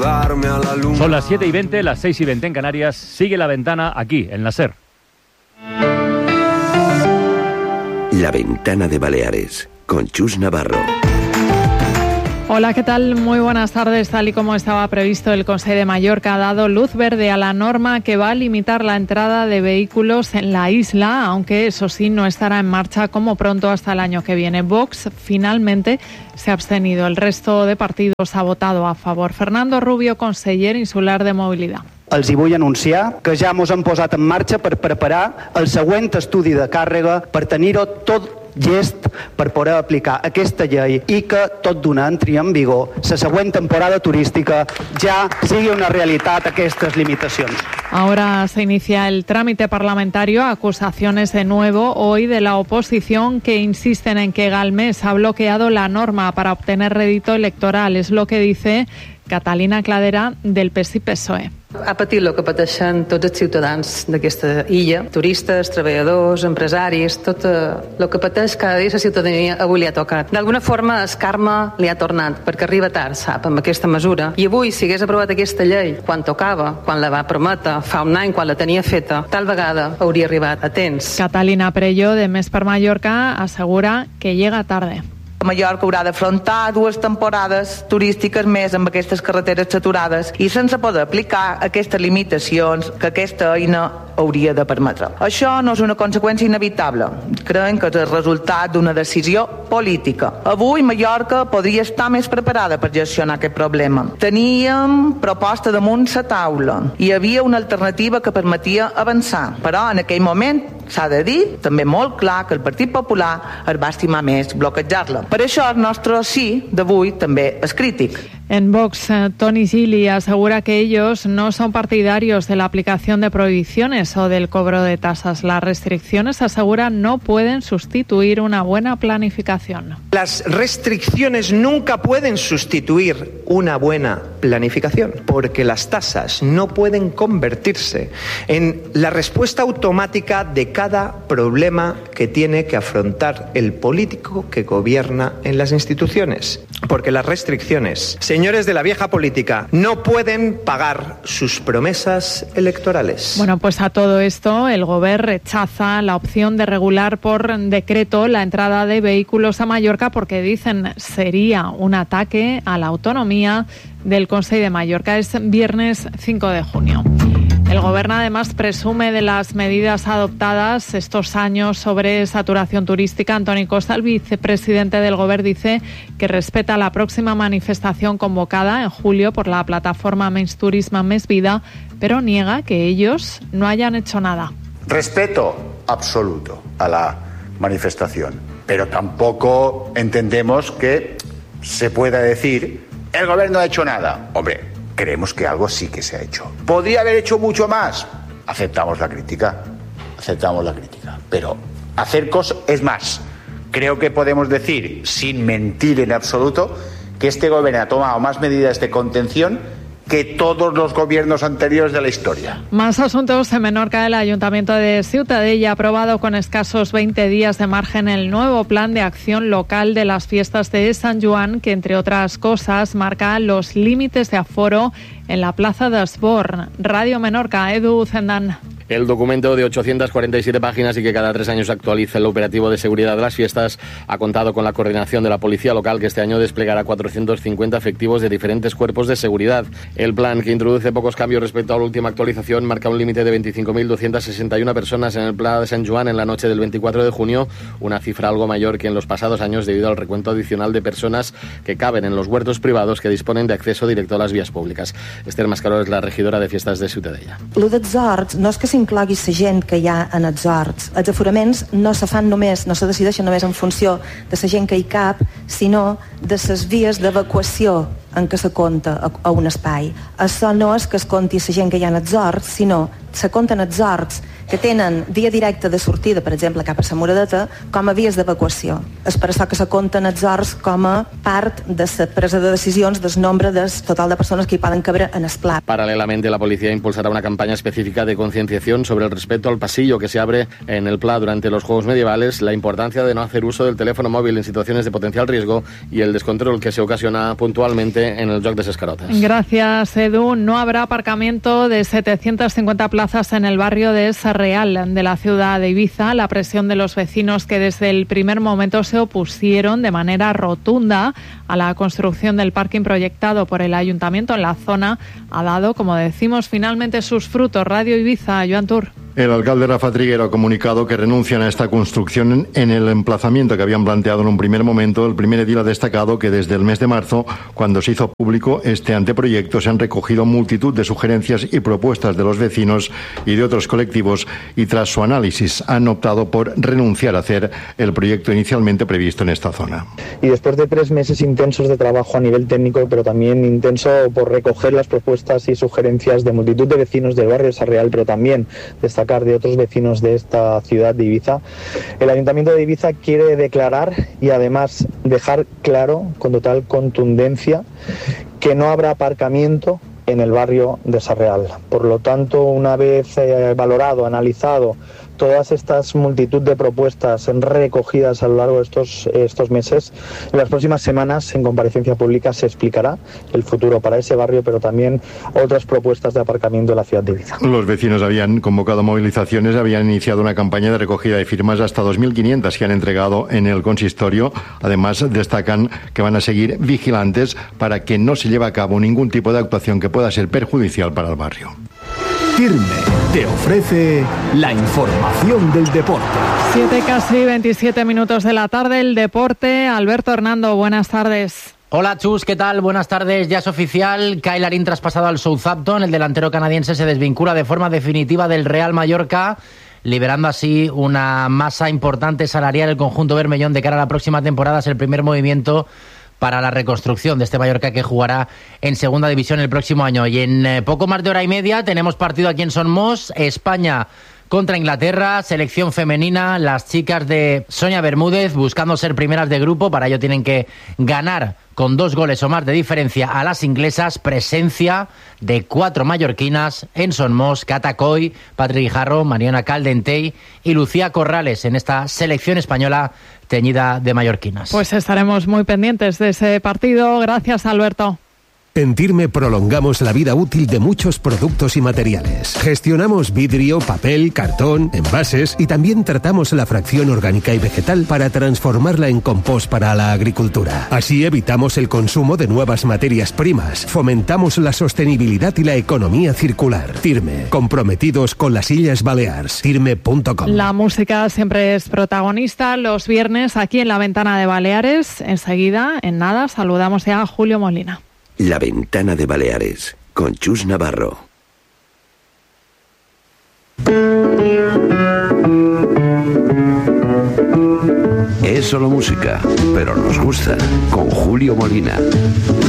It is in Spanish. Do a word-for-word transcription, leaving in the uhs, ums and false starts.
Son las siete y veinte, las seis y veinte en Canarias. Sigue La Ventana aquí, en la SER. La Ventana de Baleares, con Chus Navarro. Hola, ¿qué tal? Muy buenas tardes. Tal y como estaba previsto, el Consell de Mallorca ha dado luz verde a la norma que va a limitar la entrada de vehículos en la isla, aunque eso sí no estará en marcha como pronto hasta el año que viene. Vox finalmente se ha abstenido. El resto de partidos ha votado a favor. Fernando Rubio, conseller insular de Mobilitat. Els hi vull anunciar que ja mos hem posat en marxa per preparar el següent estudi de càrrega per tenir-ho tot llest per poder aplicar aquesta llei i que tot d'una entri en vigor la següent temporada turística ja sigui una realitat aquestes limitacions. Ahora se inicia el trámite parlamentario. Acusaciones de nuevo hoy de la oposición que insisten en que Galmés ha bloqueado la norma para obtener rédito electoral. Es lo que dice Catalina Cladera del P S I P S O E. Ha patit el que pateixen tots els ciutadans d'aquesta illa, turistes, treballadors, empresaris, tot el que pateix cada dia la ciutadania avui li ha tocat. D'alguna forma el karma li ha tornat, perquè arriba tard, sap, amb aquesta mesura. I avui, si hagués aprovat aquesta llei quan tocava, quan la va prometre, fa un any, quan la tenia feta, tal vegada hauria arribat a temps. Catalina Prello, de Més per Mallorca, assegura que llega tarde. Mallorca haurà d'afrontar dues temporades turístiques més amb aquestes carreteres saturades i sense poder aplicar aquestes limitacions que aquesta eina hauria de permetre. Això no és una conseqüència inevitable. Creiem que és el resultat d'una decisió política. Avui Mallorca podria estar més preparada per gestionar aquest problema. Teníem proposta damunt la taula. Hi havia una alternativa que permetia avançar, però en aquell moment s'ha de dir també molt clar que el Partit Popular es va estimar més bloquejar-la. Per això el nostre sí d'avui també és crític. En Vox, Tony Gili asegura que ellos no son partidarios de la aplicación de prohibiciones o del cobro de tasas. Las restricciones, asegura, no pueden sustituir una buena planificación. Las restricciones nunca pueden sustituir una buena planificación, porque las tasas no pueden convertirse en la respuesta automática de cada problema que tiene que afrontar el político que gobierna en las instituciones. Porque las restricciones, señores de la vieja política, no pueden pagar sus promesas electorales. Bueno, pues a todo esto el Gobierno rechaza la opción de regular por decreto la entrada de vehículos a Mallorca porque dicen sería un ataque a la autonomía del Consell de Mallorca. Es viernes cinco de junio. El Gobierno además presume de las medidas adoptadas estos años sobre saturación turística. Antoni Costa, el vicepresidente del Gobierno, dice que respeta la próxima manifestación convocada en julio por la plataforma Menys Turisme, Més Vida, pero niega que ellos no hayan hecho nada. Respeto absoluto a la manifestación, pero tampoco entendemos que se pueda decir el Gobierno no ha hecho nada. Hombre, creemos que algo sí que se ha hecho. ¿Podría haber hecho mucho más? Aceptamos la crítica, aceptamos la crítica. Pero hacer cosas, es más, creo que podemos decir, sin mentir en absoluto, que este gobierno ha tomado más medidas de contención que todos los gobiernos anteriores de la historia. Más asuntos. En Menorca, el Ayuntamiento de Ciutadella ha aprobado con escasos veinte días de margen el nuevo plan de acción local de las fiestas de San Joan, que entre otras cosas marca los límites de aforo en la Plaza de Esborn. Radio Menorca, Edu Zendán. El documento de ochocientas cuarenta y siete páginas y que cada tres años actualiza el operativo de seguridad de las fiestas ha contado con la coordinación de la Policía Local, que este año desplegará cuatrocientos cincuenta efectivos de diferentes cuerpos de seguridad. El plan, que introduce pocos cambios respecto a la última actualización, marca un límite de veinticinco mil doscientas sesenta y una personas en el Pla de San Joan en la noche del veinticuatro de junio, una cifra algo mayor que en los pasados años debido al recuento adicional de personas que caben en los huertos privados que disponen de acceso directo a las vías públicas. Esther Mascaró es la regidora de fiestas de Ciutadella. Lo dels horts no és que s'inclogui la gent que hi ha en els horts. Els aforaments no se fan només, no se decideixen només en funció de la gent que hi cap, sinó de les vies d'evacuació en què se compta a, a un espai. Això no és que es compti la gent que hi ha en els horts, sinó se compten els horts que tenen via directa de sortida, per exemple, cap a la Moradeta, com a vies d'evacuació. És per això que se compten els horts com a part de la presa de decisions del nombre del total de persones que hi poden caber en el pla. Paralelamente, la policía impulsará una campaña específica de concienciación sobre el respeto al pasillo que se abre en el Pla durante los Juegos Medievales, la importancia de no hacer uso del teléfono móvil en situaciones de potencial riesgo y el descontrol que se ocasiona puntualmente suerte en el joc de Escarotes. Gracias, Edu. No habrá aparcamiento de setecientas cincuenta plazas en el barrio de Sarreal de la ciudad de Ibiza. La presión de los vecinos que desde el primer momento se opusieron de manera rotunda a la construcción del parking proyectado por el ayuntamiento en la zona ha dado, como decimos, finalmente sus frutos. Radio Ibiza, Joan Tur. El alcalde Rafa Triguero ha comunicado que renuncian a esta construcción en el emplazamiento que habían planteado en un primer momento. El primer edil ha destacado que desde el mes de marzo, cuando se hizo público este anteproyecto, se han recogido multitud de sugerencias y propuestas de los vecinos y de otros colectivos y tras su análisis han optado por renunciar a hacer el proyecto inicialmente previsto en esta zona. Y después de tres meses intensos de trabajo a nivel técnico, pero también intenso por recoger las propuestas y sugerencias de multitud de vecinos del barrio de Sarreal, pero también de de otros vecinos de esta ciudad de Ibiza, el Ayuntamiento de Ibiza quiere declarar y además dejar claro con total contundencia que no habrá aparcamiento en el barrio de Sarreal. Por lo tanto, una vez eh, valorado, analizado todas estas multitud de propuestas recogidas a lo largo de estos, estos meses, en las próximas semanas en comparecencia pública se explicará el futuro para ese barrio, pero también otras propuestas de aparcamiento en la ciudad de Ibiza. Los vecinos habían convocado movilizaciones, habían iniciado una campaña de recogida de firmas hasta dos mil quinientas que han entregado en el consistorio. Además, destacan que van a seguir vigilantes para que no se lleve a cabo ningún tipo de actuación que pueda ser perjudicial para el barrio. Tirme te ofrece la información del deporte. Siete casi veintisiete minutos de la tarde, el deporte. Alberto Hernando, buenas tardes. Hola Chus, ¿qué tal? Buenas tardes. Ya es oficial, Kyle Larin traspasado al Southampton. El delantero canadiense se desvincula de forma definitiva del Real Mallorca, liberando así una masa importante salarial el conjunto bermellón de cara a la próxima temporada. Es el primer movimiento para la reconstrucción de este Mallorca que jugará en segunda división el próximo año. Y en eh, poco más de hora y media tenemos partido aquí en Son Mos, España contra Inglaterra, selección femenina, las chicas de Sonia Bermúdez buscando ser primeras de grupo. Para ello tienen que ganar con dos goles o más de diferencia a las inglesas. Presencia de cuatro mallorquinas en Son Mos: Cata Coy, Patri Guijarro, Mariana Caldentey y Lucía Corrales en esta selección española teñida de mallorquinas. Pues estaremos muy pendientes de ese partido. Gracias, Alberto. En Tirme prolongamos la vida útil de muchos productos y materiales. Gestionamos vidrio, papel, cartón, envases y también tratamos la fracción orgánica y vegetal para transformarla en compost para la agricultura. Así evitamos el consumo de nuevas materias primas, fomentamos la sostenibilidad y la economía circular. Tirme, comprometidos con las Illes Balears. Tirme punto com. La música siempre es protagonista los viernes aquí en La Ventana de Baleares. Enseguida, en nada, saludamos ya a Julio Molina. La Ventana de Baleares, con Chus Navarro. Es solo música, pero nos gusta, con Julio Molina.